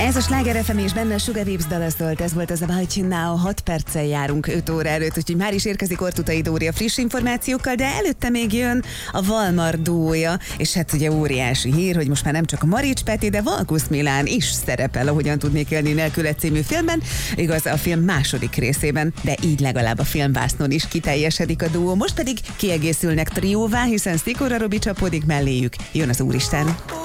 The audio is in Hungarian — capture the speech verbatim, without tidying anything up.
Ez a Sláger ef em és benne a Sugar Vips dala szólt, ez volt az About You Now, hat perccel járunk öt óra előtt, úgyhogy már is érkezik Ortutai Dóri a friss információkkal, de előtte még jön a Valmar duója, és hát ugye óriási hír, hogy most már nem csak a Marics Peti, de Valkusz Milán is szerepel a Hogyan tudnék élni nélküled című filmben, igaz a film második részében, de így legalább a filmvásznon is kiteljesedik a duó, most pedig kiegészülnek trióvá, hiszen Szikora Robi csapódik melléjük, jön az Úristen.